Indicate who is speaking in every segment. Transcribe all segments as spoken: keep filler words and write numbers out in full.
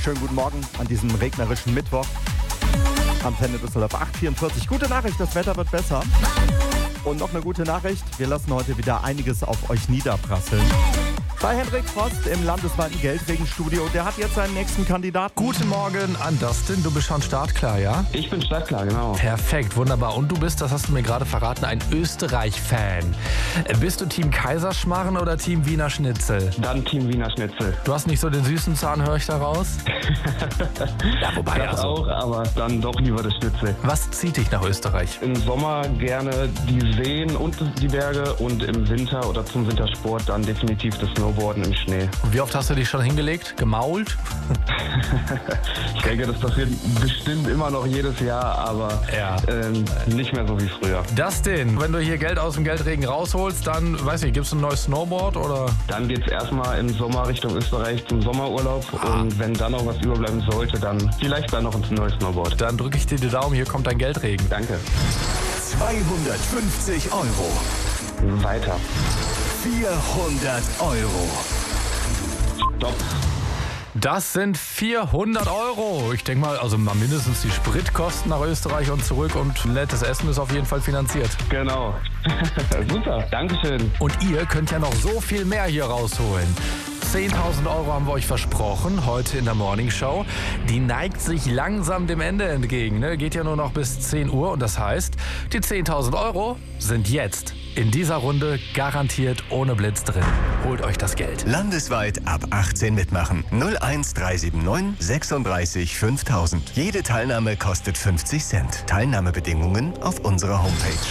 Speaker 1: Schönen guten Morgen an diesem regnerischen Mittwoch. Antenne Düsseldorf acht Uhr vierundvierzig. Gute Nachricht, das Wetter wird besser. Und noch eine gute Nachricht, wir lassen heute wieder einiges auf euch niederprasseln. Bei Hendrik Frost im landesweiten Geldregenstudio, der hat jetzt seinen nächsten Kandidaten.
Speaker 2: Guten Morgen an Dustin, du bist schon startklar, ja?
Speaker 3: Ich bin startklar, genau.
Speaker 2: Perfekt, wunderbar. Und du bist, das hast du mir gerade verraten, ein Österreich-Fan. Bist du Team Kaiserschmarren oder Team Wiener Schnitzel?
Speaker 3: Dann Team Wiener Schnitzel.
Speaker 2: Du hast nicht so den süßen Zahn, höre ich daraus? Ja, wobei
Speaker 3: Das
Speaker 2: also,
Speaker 3: auch, aber dann doch lieber das Schnitzel.
Speaker 2: was zieht dich nach Österreich?
Speaker 3: Im Sommer gerne die Seen und die Berge und im Winter oder zum Wintersport dann definitiv das Snowboarden im Schnee.
Speaker 2: Und wie oft hast du dich schon hingelegt? Gemault?
Speaker 3: Ich denke, das passiert bestimmt immer noch jedes Jahr, aber
Speaker 2: Ja.
Speaker 3: ähm, nicht mehr so wie früher.
Speaker 2: Dustin, wenn du hier Geld aus dem Geldregen rausholst, dann, weiß ich, gibst du ein neues Snowboard oder?
Speaker 3: Dann geht's erstmal im Sommer Richtung Österreich zum Sommerurlaub und wenn dann noch was überbleiben sollte, dann vielleicht dann noch ein neues Snowboard.
Speaker 2: Dann drücke ich dir die Daumen, hier kommt dein Geldregen.
Speaker 3: Danke.
Speaker 4: zweihundertfünfzig Euro.
Speaker 3: Weiter.
Speaker 4: vierhundert Euro.
Speaker 3: Stopp.
Speaker 2: Das sind vierhundert Euro. Ich denke mal, also mal mindestens die Spritkosten nach Österreich und zurück und nettes Essen ist auf jeden Fall finanziert.
Speaker 3: Genau. Super. Dankeschön.
Speaker 2: Und ihr könnt ja noch so viel mehr hier rausholen. zehntausend Euro haben wir euch versprochen, heute in der Morning Show. Die neigt sich langsam dem Ende entgegen. Ne? Geht ja nur noch bis zehn Uhr und das heißt, die zehntausend Euro sind jetzt in dieser Runde garantiert ohne Blitz drin. Holt euch das Geld.
Speaker 4: Landesweit ab achtzehn mitmachen. null eins drei sieben neun sechsunddreißig fünftausend. Jede Teilnahme kostet fünfzig Cent. Teilnahmebedingungen auf unserer Homepage.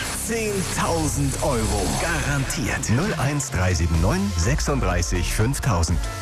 Speaker 4: zehntausend Euro. Garantiert. null eins drei sieben neun sechsunddreißig fünftausend.